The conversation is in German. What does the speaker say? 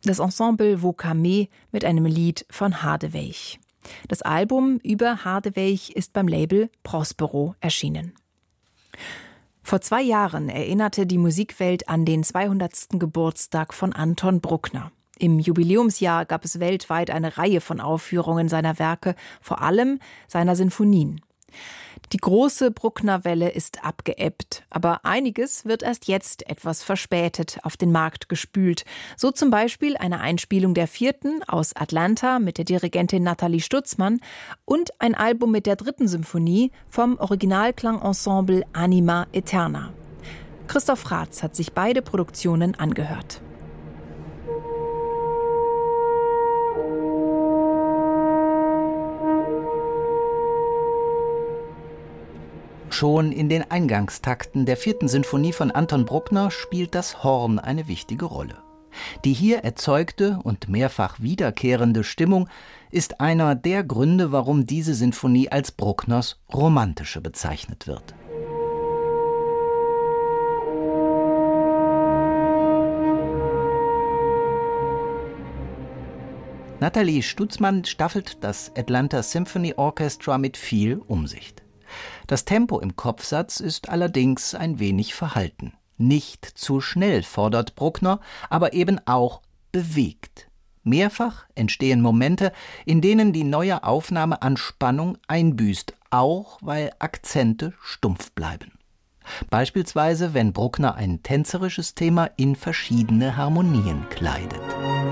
Das Ensemble Vocame mit einem Lied von Hardeweich. Das Album über Hardeweich ist beim Label Prospero erschienen. Vor 2 Jahren erinnerte die Musikwelt an den 200. Geburtstag von Anton Bruckner. Im Jubiläumsjahr gab es weltweit eine Reihe von Aufführungen seiner Werke, vor allem seiner Sinfonien. Die große Brucknerwelle ist abgeebbt, aber einiges wird erst jetzt etwas verspätet auf den Markt gespült. So zum Beispiel eine Einspielung der 4. aus Atlanta mit der Dirigentin Nathalie Stutzmann und ein Album mit der 3. Symphonie vom Originalklangensemble Anima Eterna. Christoph Raths hat sich beide Produktionen angehört. Schon in den Eingangstakten der 4. Sinfonie von Anton Bruckner spielt das Horn eine wichtige Rolle. Die hier erzeugte und mehrfach wiederkehrende Stimmung ist einer der Gründe, warum diese Sinfonie als Bruckners romantische bezeichnet wird. Nathalie Stutzmann staffelt das Atlanta Symphony Orchestra mit viel Umsicht. Das Tempo im Kopfsatz ist allerdings ein wenig verhalten. Nicht zu schnell fordert Bruckner, aber eben auch bewegt. Mehrfach entstehen Momente, in denen die neue Aufnahme an Spannung einbüßt, auch weil Akzente stumpf bleiben. Beispielsweise, wenn Bruckner ein tänzerisches Thema in verschiedene Harmonien kleidet.